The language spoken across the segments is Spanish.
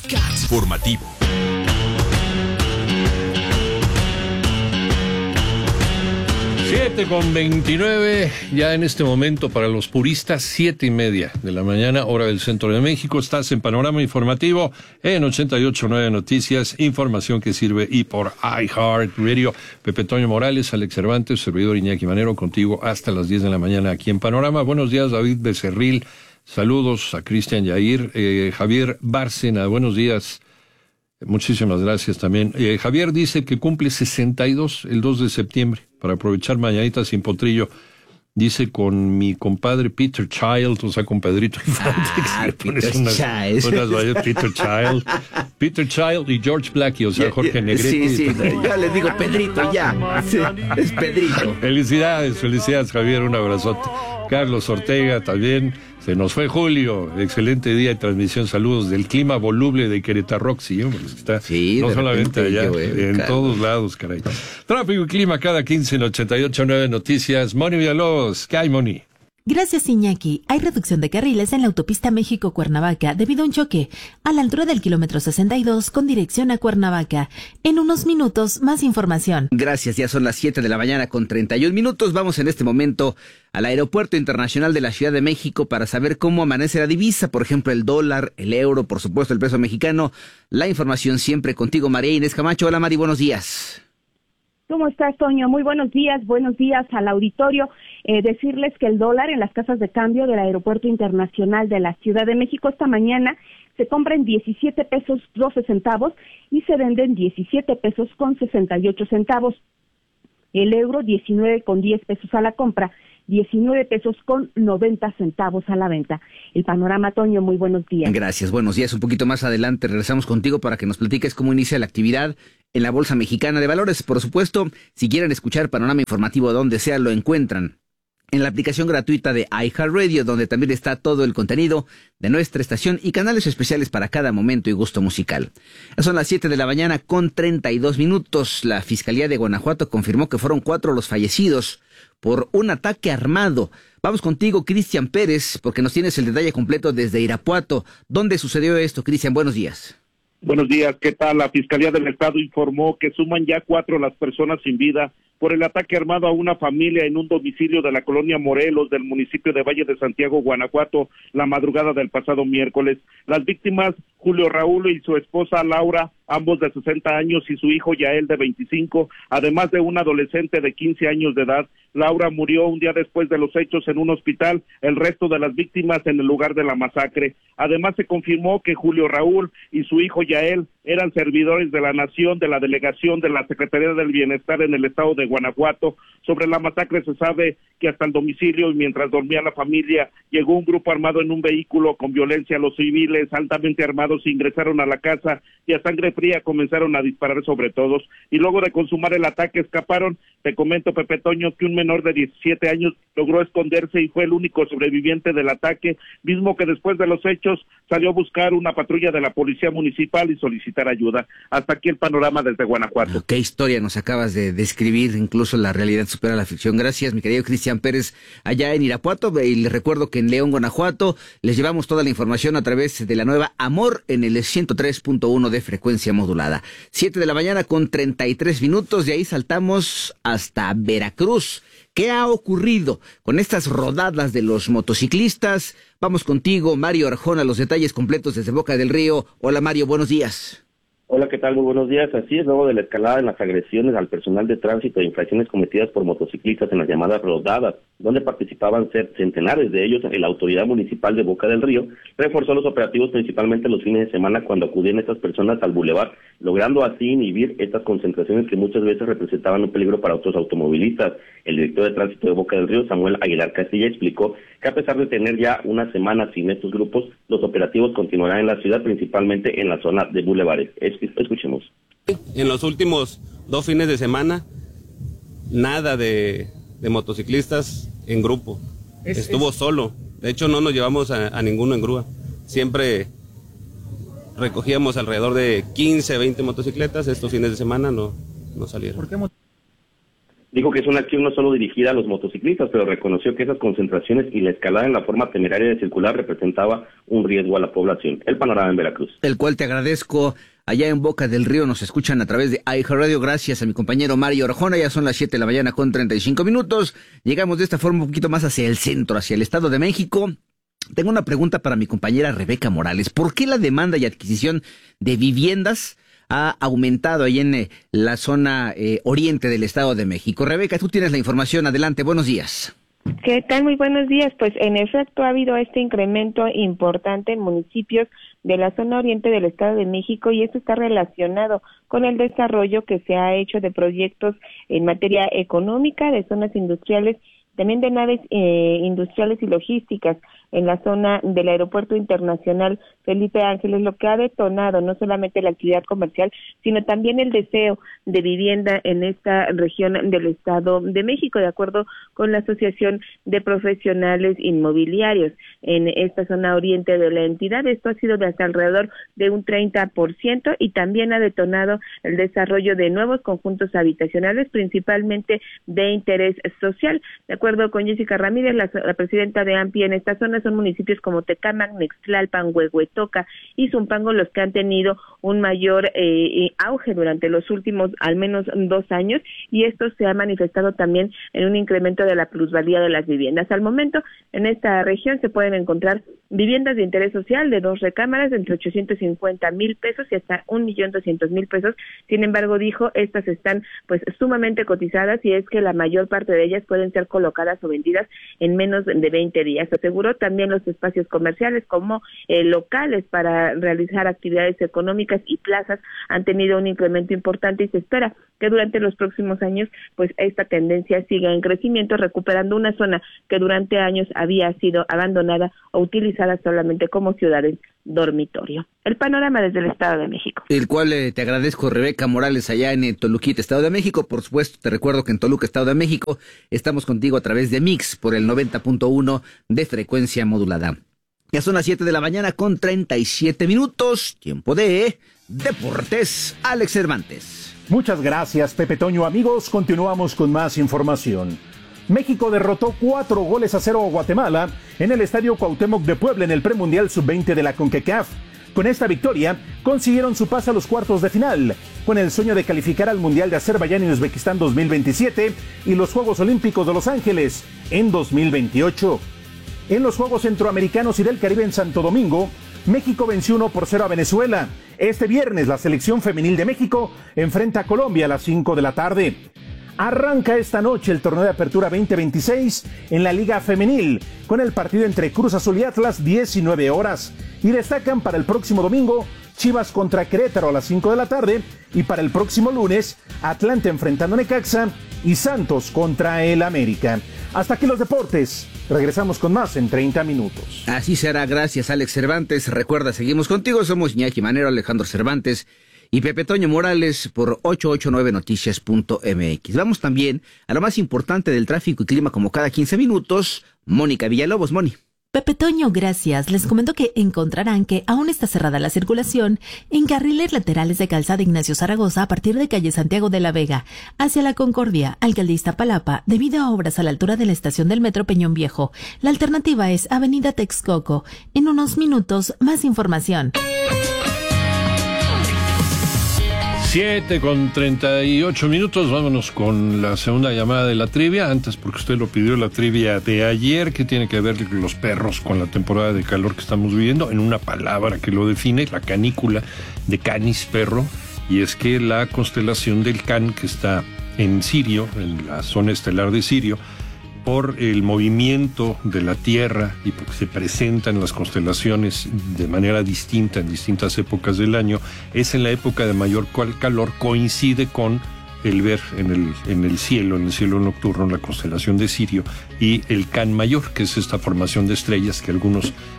Podcast formativo. Siete con 29, ya en este momento para los puristas, 7:30 de la mañana, hora del centro de México. Estás en Panorama Informativo en 88.9 Noticias, información que sirve y por iHeartRadio. Pepe Toño Morales, Alex Cervantes, servidor Iñaki Manero, contigo hasta las 10 de la mañana aquí en Panorama. Buenos días, David Becerril. Saludos a Cristian Yair, Javier Bárcena, buenos días. Muchísimas gracias también. Javier dice que cumple 62 el 2 de septiembre, para aprovechar mañanitas sin potrillo. Dice con mi compadre Peter Child, o sea, con Pedrito Infante. Peter Child y George Blackie, o sea, Jorge Negrete. Sí, ya les digo Pedrito, ya. Sí, es Pedrito. Felicidades, Javier, un abrazote. Carlos Ortega también. Se nos fue Julio, excelente día de transmisión, saludos del clima voluble de Querétaro, sí, hombre, está no solamente allá, en todos lados, caray. Tráfico y clima cada 15 en 88.9 Noticias. Moni Villalobos, ¿qué hay, Moni? Gracias, Iñaki. Hay reducción de carriles en la autopista México-Cuernavaca debido a un choque a la altura del kilómetro 62 con dirección a Cuernavaca. En unos minutos, más información. Gracias, ya son las 7 de la mañana con 31 minutos. Vamos en este momento al Aeropuerto Internacional de la Ciudad de México para saber cómo amanece la divisa, por ejemplo, el dólar, el euro, por supuesto, el peso mexicano. La información siempre contigo, María Inés Camacho. Hola, Mari, buenos días. ¿Cómo estás, Toño? Muy buenos días al auditorio. Decirles que el dólar en las casas de cambio del Aeropuerto Internacional de la Ciudad de México esta mañana se compra en 17 pesos 12 centavos y se vende en 17 pesos con 68 centavos. El euro 19 con 10 pesos a la compra, 19 pesos con 90 centavos a la venta. El panorama, Toño, muy buenos días. Gracias, buenos días. Un poquito más adelante regresamos contigo para que nos platiques cómo inicia la actividad en la Bolsa Mexicana de Valores. Por supuesto, si quieren escuchar Panorama Informativo donde sea, lo encuentran en la aplicación gratuita de iHeartRadio, donde también está todo el contenido de nuestra estación y canales especiales para cada momento y gusto musical. Son las 7 de la mañana con 32 minutos. La Fiscalía de Guanajuato confirmó que fueron 4 los fallecidos por un ataque armado. Vamos contigo, Cristian Pérez, porque nos tienes el detalle completo desde Irapuato. ¿Dónde sucedió esto, Cristian? Buenos días. Buenos días, ¿qué tal? La Fiscalía del Estado informó que suman ya 4 las personas sin vida por el ataque armado a una familia en un domicilio de la colonia Morelos del municipio de Valle de Santiago, Guanajuato, la madrugada del pasado miércoles. Las víctimas, Julio Raúl y su esposa Laura, ambos de 60 años, y su hijo Yael de 25, además de un adolescente de 15 años de edad. Laura murió un día después de los hechos en un hospital, el resto de las víctimas en el lugar de la masacre. Además se confirmó que Julio Raúl y su hijo Yael eran servidores de la Nación de la delegación de la Secretaría del Bienestar en el estado de Guanajuato. Sobre la masacre se sabe que hasta el domicilio y mientras dormía la familia llegó un grupo armado en un vehículo con violencia. Los civiles altamente armados ingresaron a la casa y a sangre fría comenzaron a disparar sobre todos y luego de consumar el ataque escaparon. Te comento, Pepe Toño, que un menor de 17 años logró esconderse y fue el único sobreviviente del ataque, mismo que después de los hechos salió a buscar una patrulla de la policía municipal y solicitar ayuda. Hasta aquí el panorama desde Guanajuato. Qué historia nos acabas de describir, incluso la realidad supera la ficción. Gracias, mi querido Cristian Pérez, allá en Irapuato, y les recuerdo que en León, Guanajuato, les llevamos toda la información a través de la nueva Amor en el 103.1 de frecuencia modulada. 7 de la mañana con 33 minutos, de ahí saltamos hasta Veracruz. ¿Qué ha ocurrido con estas rodadas de los motociclistas? Vamos contigo, Mario Arjona, los detalles completos desde Boca del Río. Hola, Mario, buenos días. Hola, ¿qué tal? Muy buenos días. Así es, luego de la escalada en las agresiones al personal de tránsito e infracciones cometidas por motociclistas en las llamadas rodadas, donde participaban centenares de ellos, la autoridad municipal de Boca del Río reforzó los operativos principalmente los fines de semana cuando acudían estas personas al bulevar, logrando así inhibir estas concentraciones que muchas veces representaban un peligro para otros automovilistas. El director de tránsito de Boca del Río, Samuel Aguilar Castilla, explicó que a pesar de tener ya una semana sin estos grupos, los operativos continuarán en la ciudad, principalmente en la zona de bulevares. Escuchemos. En los últimos 2 fines de semana, nada de motociclistas en grupo. Estuvo solo. De hecho, no nos llevamos a ninguno en grúa. Siempre recogíamos alrededor de 15, 20 motocicletas. Estos fines de semana no salieron. ¿Por qué Dijo que es una acción no solo dirigida a los motociclistas, pero reconoció que esas concentraciones y la escalada en la forma temeraria de circular representaba un riesgo a la población. El panorama en Veracruz. El cual te agradezco. Allá en Boca del Río nos escuchan a través de iHeartRadio. Gracias a mi compañero Mario Orjona. Ya son las 7 de la mañana con 35 minutos. Llegamos de esta forma un poquito más hacia el centro, hacia el Estado de México. Tengo una pregunta para mi compañera Rebeca Morales. ¿Por qué la demanda y adquisición de viviendas ha aumentado ahí en la zona oriente del Estado de México? Rebeca, tú tienes la información. Adelante, buenos días. ¿Qué tal? Muy buenos días. Pues en efecto ha habido este incremento importante en municipios de la zona oriente del Estado de México, y esto está relacionado con el desarrollo que se ha hecho de proyectos en materia económica, de zonas industriales, también de naves industriales y logísticas en la zona del Aeropuerto Internacional Felipe Ángeles, lo que ha detonado no solamente la actividad comercial, sino también el deseo de vivienda en esta región del Estado de México, de acuerdo con la Asociación de Profesionales Inmobiliarios en esta zona oriente de la entidad. Esto ha sido de hasta alrededor de un 30%, y también ha detonado el desarrollo de nuevos conjuntos habitacionales, principalmente de interés social. De acuerdo con Jessica Ramírez, la presidenta de AMPI en esta zona, son municipios como Tecámac, Nextlalpan, Huehuetoca y Zumpango los que han tenido un mayor auge durante los últimos al menos 2 años, y esto se ha manifestado también en un incremento de la plusvalía de las viviendas. Al momento, en esta región se pueden encontrar viviendas de interés social de 2 recámaras entre 850,000 pesos y hasta 1,200,000 pesos. Sin embargo, dijo, estas están pues sumamente cotizadas, y es que la mayor parte de ellas pueden ser colocadas o vendidas en menos de 20 días. Aseguró también los espacios comerciales como locales para realizar actividades económicas y plazas han tenido un incremento importante, y se espera que durante los próximos años pues esta tendencia siga en crecimiento, recuperando una zona que durante años había sido abandonada o utilizada solamente como ciudades dormitorio. El panorama desde el Estado de México. El cual te agradezco, Rebeca Morales, allá en Toluquita, Estado de México. Por supuesto, te recuerdo que en Toluca, Estado de México, estamos contigo a través de Mix por el 90.1 de frecuencia modulada. Ya son las 7 de la mañana con 37 minutos. Tiempo de Deportes. Alex Cervantes. Muchas gracias, Pepe Toño. Amigos, continuamos con más información. México derrotó 4-0 a Guatemala en el Estadio Cuauhtémoc de Puebla en el premundial sub-20 de la CONCACAF. Con esta victoria, consiguieron su pase a los cuartos de final, con el sueño de calificar al Mundial de Azerbaiyán y Uzbekistán 2027 y los Juegos Olímpicos de Los Ángeles en 2028. En los Juegos Centroamericanos y del Caribe en Santo Domingo, México venció 1-0 a Venezuela. Este viernes, la selección femenil de México enfrenta a Colombia a las 5 de la tarde. Arranca esta noche el torneo de apertura 2026 en la Liga Femenil, con el partido entre Cruz Azul y Atlas, 19 horas. Y destacan para el próximo domingo Chivas contra Querétaro a las 5 de la tarde, y para el próximo lunes Atlante enfrentando a Necaxa y Santos contra el América. Hasta aquí los deportes. Regresamos con más en 30 minutos. Así será, gracias Alex Cervantes. Recuerda, seguimos contigo, somos Iñaki Manero, Alejandro Cervantes y Pepe Toño Morales por 889noticias.mx. Vamos también a lo más importante del tráfico y clima como cada 15 minutos. Mónica Villalobos, Moni. Pepe Toño, gracias. Les comento que encontrarán que aún está cerrada la circulación en carriles laterales de Calzada Ignacio Zaragoza a partir de calle Santiago de la Vega hacia la Concordia, Alcaldía Iztapalapa, debido a obras a la altura de la estación del Metro Peñón Viejo. La alternativa es Avenida Texcoco. En unos minutos, más información. 7:38, vámonos con la segunda llamada de la trivia. Antes, porque usted lo pidió, la trivia de ayer, que tiene que ver los perros con la temporada de calor que estamos viviendo, en una palabra que lo define, la canícula de Canis, perro, y es que la constelación del Can, que está en Sirio, en la zona estelar de Sirio, por el movimiento de la Tierra y porque se presentan las constelaciones de manera distinta en distintas épocas del año, es en la época de mayor calor, coincide con el ver en el cielo nocturno, la constelación de Sirio y el Can Mayor, que es esta formación de estrellas que algunos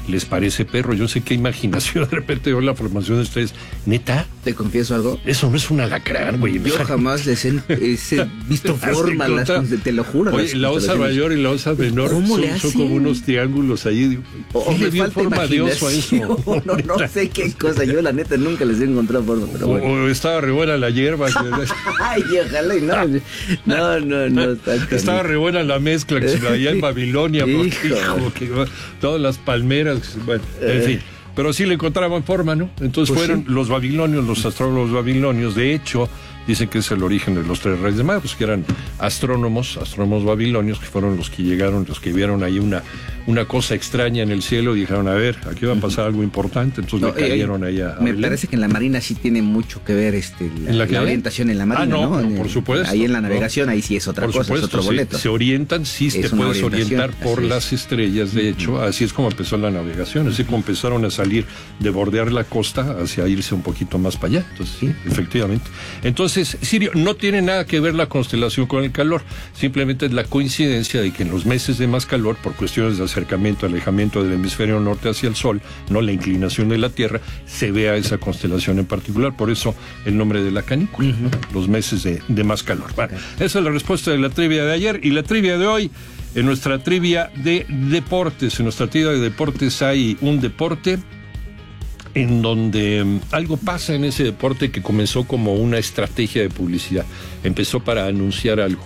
les parece perro. Yo sé qué imaginación de repente veo la formación de ustedes. ¿Neta? ¿Te confieso algo? Eso no es un alacrán, güey. Yo jamás les he visto forma, te lo juro. Oye, la osa mayor y la osa menor son como unos triángulos ahí. ¿Qué le dio forma de oso a eso? No sé qué cosa. Yo la neta nunca les he encontrado forma. Pero bueno. O estaba re buena la hierba. Ay, ojalá y no. Estaba re buena la mezcla que se veía en Babilonia. Todas las palmeras. Bueno, en fin. Pero sí le encontraban forma, ¿no? Entonces pues fueron los babilonios, los astrólogos babilonios. De hecho, dicen que es el origen de los 3 reyes magos, que eran astrónomos babilonios, que fueron los que llegaron, los que vieron ahí una cosa extraña en el cielo y dijeron, a ver, aquí va a pasar algo importante. Entonces le cayeron ahí a Me parece que en la Marina sí tiene mucho que ver la orientación en la Marina, ¿no? Por supuesto. Ahí en la navegación, ahí sí es otra cosa, supuesto, es otro boleto. Se orientan, sí te puedes orientar por las estrellas, de hecho, así es como empezó la navegación, así como empezaron a salir de bordear la costa hacia irse un poquito más para allá. Entonces, sí, efectivamente. Entonces, Sirio, no tiene nada que ver la constelación con el calor, simplemente es la coincidencia de que en los meses de más calor, por cuestiones de acercamiento, alejamiento del hemisferio norte hacia el Sol, no la inclinación de la Tierra, se vea esa constelación en particular, por eso el nombre de la canícula, los meses de más calor. Bueno, esa es la respuesta de la trivia de ayer, y la trivia de hoy, en nuestra trivia de deportes. En nuestra trivia de deportes hay un deporte en donde algo pasa en ese deporte que comenzó como una estrategia de publicidad. Empezó para anunciar algo,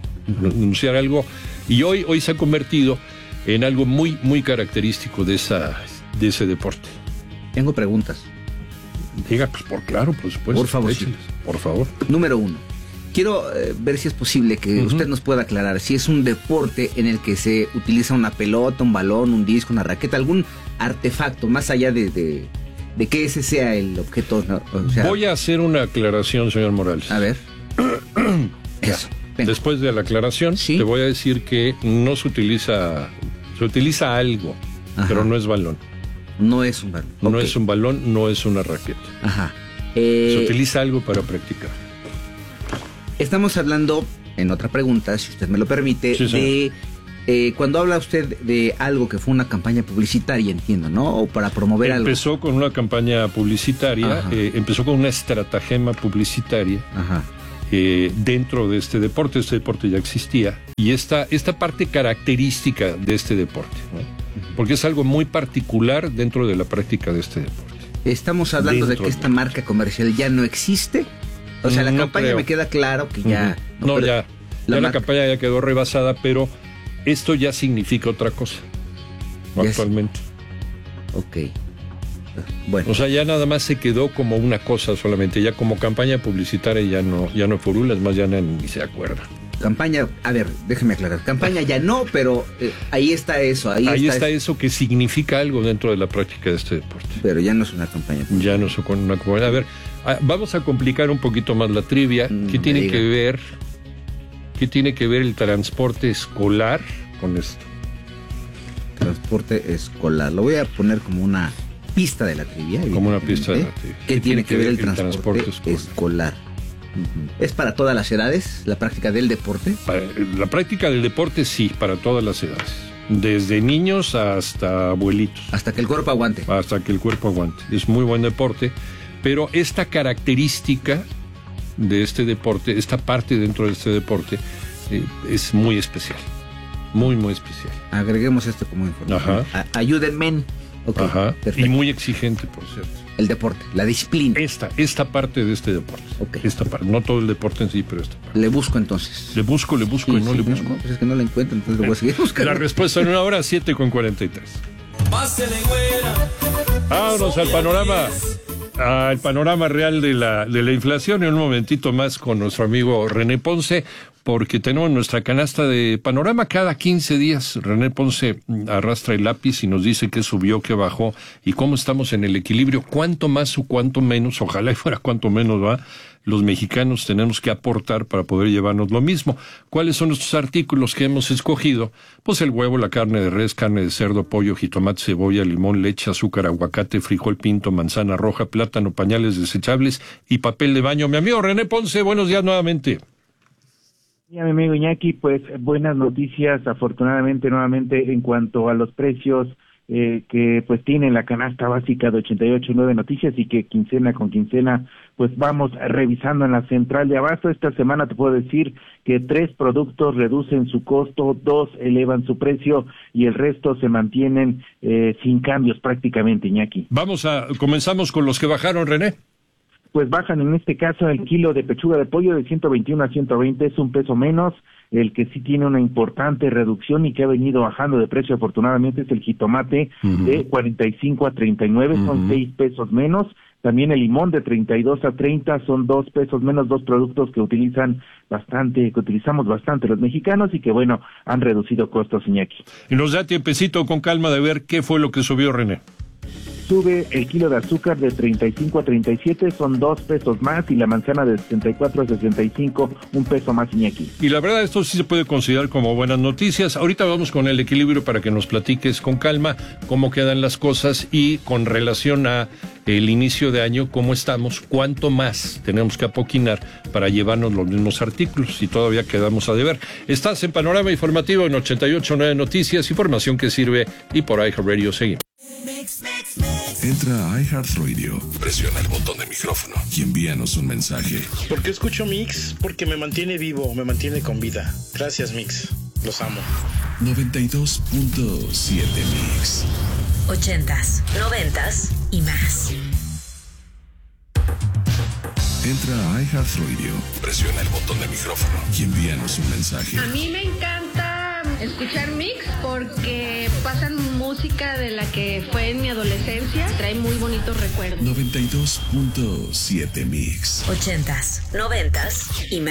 y hoy se ha convertido en algo muy, muy característico de ese deporte. Tengo preguntas. Diga, pues claro, por supuesto. Por favor. Écheles, por favor. Número 1. Quiero ver si es posible que usted nos pueda aclarar si es un deporte en el que se utiliza una pelota, un balón, un disco, una raqueta, algún artefacto, más allá de que ese sea el objeto. ¿No? O sea, voy a hacer una aclaración, señor Morales. A ver. Eso. Venga. Después de la aclaración, ¿sí? Te voy a decir que no se utiliza algo, pero no es balón. No es un balón. No es un balón, no es una raqueta. Ajá. Se utiliza algo para practicar. Estamos hablando, en otra pregunta, si usted me lo permite, sí, cuando habla usted de algo que fue una campaña publicitaria, entiendo, ¿no? O para promover algo. Empezó con una campaña publicitaria, empezó con una estratagema publicitaria. Ajá. Dentro de este deporte ya existía, y esta parte característica de este deporte, ¿no? Porque es algo muy particular dentro de la práctica de este deporte. ¿Estamos hablando de que esta marca comercial ya no existe? O sea, la campaña me queda claro que ya... La campaña ya quedó rebasada, pero esto ya significa otra cosa, actualmente. Ok. Bueno. O sea, ya nada más se quedó como una cosa solamente, ya como campaña publicitaria ya no furulas, más ya ni se acuerda. Campaña, a ver, déjeme aclarar, campaña ya no, pero ahí está eso. Ahí está eso que significa algo dentro de la práctica de este deporte. Pero ya no es una campaña. Ya no es una campaña. A ver, vamos a complicar un poquito más la trivia. ¿Qué tiene que ver el transporte escolar con esto? Transporte escolar, lo voy a poner como una pista de la trivia. Como una pista de la trivia. ¿Qué tiene que ver el transporte escolar? ¿Es para todas las edades la práctica del deporte? La práctica del deporte sí, para todas las edades. Desde niños hasta abuelitos. Hasta que el cuerpo aguante. Es muy buen deporte, pero esta característica de este deporte, esta parte dentro de este deporte, es muy especial. Muy, muy especial. Agreguemos esto como información. Ayúdenme. Okay, ajá. Perfecto. Y muy exigente, por cierto. El deporte, la disciplina. Esta parte de este deporte. Okay. Esta parte, no todo el deporte en sí, pero esta parte. Le busco entonces. Le busco y no le busco. No, pues es que no la encuentro, entonces lo voy a seguir buscando. La respuesta en 1 hora, 7:43. Vámonos al panorama. Al panorama real de la inflación en un momentito más con nuestro amigo René Ponce, porque tenemos nuestra canasta de panorama cada 15 días. René Ponce arrastra el lápiz y nos dice qué subió, qué bajó y cómo estamos en el equilibrio, cuánto más o cuánto menos, ojalá y fuera cuánto menos, los mexicanos tenemos que aportar para poder llevarnos lo mismo. ¿Cuáles son estos artículos que hemos escogido? Pues el huevo, la carne de res, carne de cerdo, pollo, jitomate, cebolla, limón, leche, azúcar, aguacate, frijol pinto, manzana roja, plátano, pañales desechables y papel de baño. Mi amigo René Ponce, buenos días nuevamente. Ya, mi amigo Iñaki, pues buenas noticias, afortunadamente nuevamente en cuanto a los precios que pues tienen la canasta básica de 88.9 Noticias y que quincena con quincena pues vamos revisando en la central de abasto. Esta semana te puedo decir que 3 productos reducen su costo, 2 elevan su precio y el resto se mantienen sin cambios prácticamente, Iñaki. Comenzamos con los que bajaron, René. Pues bajan en este caso el kilo de pechuga de pollo de 121 a 120, es un peso menos. El que sí tiene una importante reducción y que ha venido bajando de precio afortunadamente es el jitomate de 45 a 39, son 6 pesos menos. También el limón de 32 a 30 son 2 pesos menos, 2 productos que utilizamos bastante los mexicanos y que bueno, han reducido costos, Iñaki. Y nos da tiempecito con calma de ver qué fue lo que subió, René. Sube el kilo de azúcar de 35 a 37, son 2 pesos más, y la manzana de 64 a 65, un peso más, Iñaki. Y la verdad, esto sí se puede considerar como buenas noticias. Ahorita vamos con el equilibrio para que nos platiques con calma cómo quedan las cosas y con relación a el inicio de año, cómo estamos, cuánto más tenemos que apoquinar para llevarnos los mismos artículos y todavía quedamos a deber. Estás en Panorama Informativo en 88.9 Noticias, información que sirve, y por iHeartRadio seguimos. Entra a iHeartRadio, presiona el botón de micrófono y envíanos un mensaje. ¿Por qué escucho Mix? Porque me mantiene vivo, me mantiene con vida. Gracias, Mix. Los amo. 92.7 Mix. 80s, 90s y más. Entra a iHeartRadio, presiona el botón de micrófono y envíanos un mensaje. A mí me encanta escuchar Mix porque pasan música de la que fue en mi adolescencia. Trae muy bonitos recuerdos. 92.7 Mix. 80s, 90s y más.